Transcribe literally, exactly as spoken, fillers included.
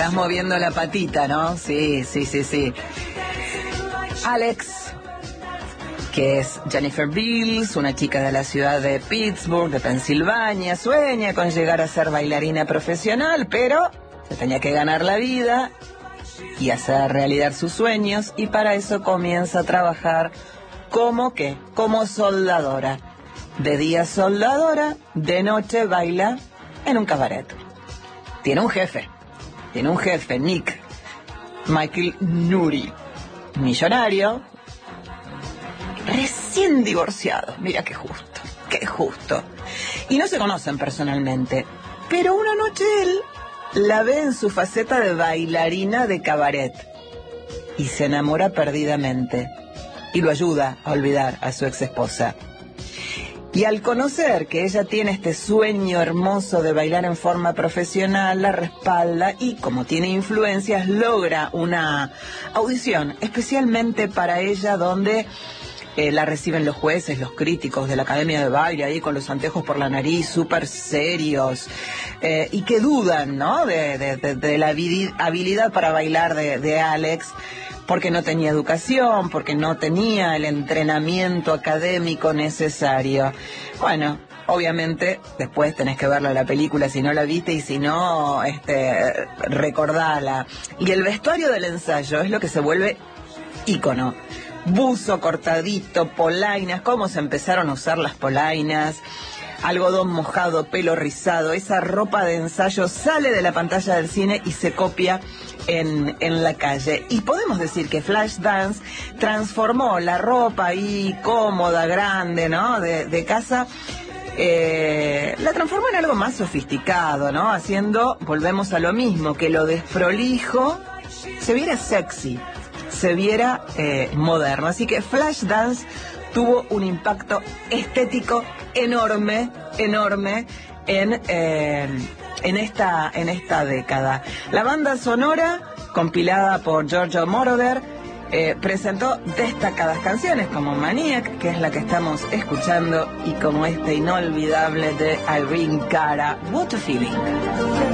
estás moviendo la patita, ¿no? Sí, sí, sí, sí. Alex, que es Jennifer Beals, una chica de la ciudad de Pittsburgh, de Pensilvania, sueña con llegar a ser bailarina profesional, pero se tenía que ganar la vida y hacer realidad sus sueños, y para eso comienza a trabajar como ¿qué? Como soldadora. De día soldadora, de noche baila en un cabaret. Tiene un jefe, tiene un jefe, Nick, Michael Nuri, millonario, recién divorciado, mira qué justo, qué justo. Y no se conocen personalmente, pero una noche él la ve en su faceta de bailarina de cabaret y se enamora perdidamente y lo ayuda a olvidar a su ex esposa. Y al conocer que ella tiene este sueño hermoso de bailar en forma profesional, la respalda y, como tiene influencias, logra una audición especialmente para ella, donde eh, la reciben los jueces, los críticos de la Academia de Baile, ahí con los anteojos por la nariz, súper serios, eh, y que dudan, ¿no?, de, de, de, de la habilidad para bailar de, de Alex, porque no tenía educación, porque no tenía el entrenamiento académico necesario. Bueno, obviamente después tenés que verla la película si no la viste, y si no, este, recordala. Y el vestuario del ensayo es lo que se vuelve ícono. Buzo cortadito, polainas, cómo se empezaron a usar las polainas, algodón mojado, pelo rizado, esa ropa de ensayo sale de la pantalla del cine y se copia en, en la calle. Y podemos decir que Flashdance transformó la ropa ahí cómoda, grande, ¿no?, de, de casa, eh, la transformó en algo más sofisticado, ¿no?, haciendo, volvemos a lo mismo, que lo desprolijo se viera sexy, se viera eh, moderno. Así que Flashdance tuvo un impacto estético enorme, enorme en, eh, en, esta, en esta década. La banda sonora, compilada por Giorgio Moroder, eh, presentó destacadas canciones como Maniac, que es la que estamos escuchando, y como este inolvidable de Irene Cara, What a Feeling.